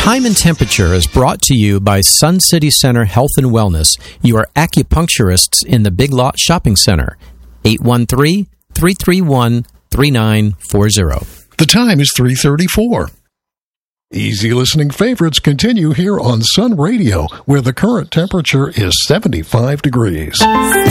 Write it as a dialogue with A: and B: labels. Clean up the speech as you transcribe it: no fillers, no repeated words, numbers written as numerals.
A: Time and Temperature is brought to you by Sun City Center Health and Wellness, your acupuncturists in the Big Lot Shopping Center. 813-331-3940.
B: The time is 3:34. Easy listening favorites continue here on Sun Radio, where the current temperature is 75 degrees.